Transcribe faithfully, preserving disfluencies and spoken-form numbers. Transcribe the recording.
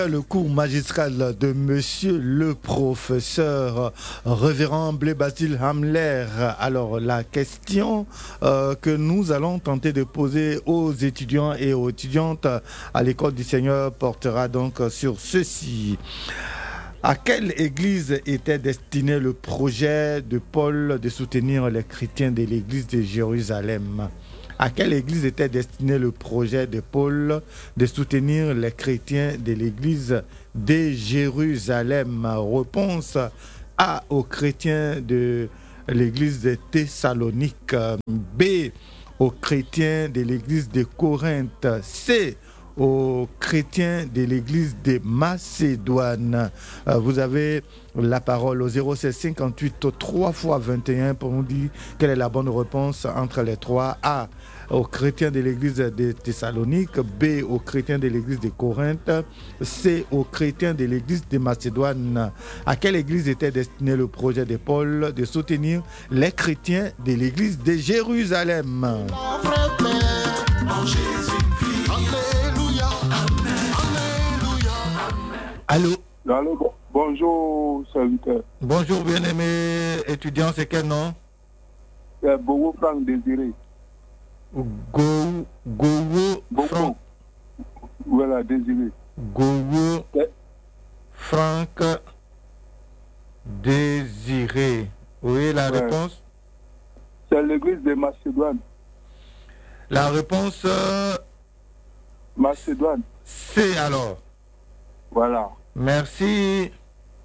Le cours magistral de Monsieur le professeur révérend Blé Basile Hamler. Alors la question euh, que nous allons tenter de poser aux étudiants et aux étudiantes à l'école du Seigneur portera donc sur ceci. À quelle église était destiné le projet de Paul de soutenir les chrétiens de l'église de Jérusalem? À quelle église était destiné le projet de Paul de soutenir les chrétiens de l'église de Jérusalem? Réponse A, aux chrétiens de l'église de Thessalonique. B, aux chrétiens de l'église de Corinthe. C, aux chrétiens de l'église de Macédoine. Euh, vous avez la parole au zéro sept cinquante-huit trois fois vingt et un pour nous dire quelle est la bonne réponse entre les trois. A, aux chrétiens de l'église de Thessalonique. B, aux chrétiens de l'église de Corinthe. C, aux chrétiens de l'église de Macédoine. À quelle église était destiné le projet de Paul de soutenir les chrétiens de l'église de Jérusalem? Allô? Allô, bon, bonjour, serviteur. Bonjour, bien-aimé étudiant, c'est quel nom? C'est Bowo Franck Désiré. Go, Gowo Franck. Voilà, Désiré. Gowo Franck Désiré. Oui, la ouais. réponse? C'est l'église de Macédoine. La réponse? Euh... Macédoine. C'est alors. Voilà. Merci.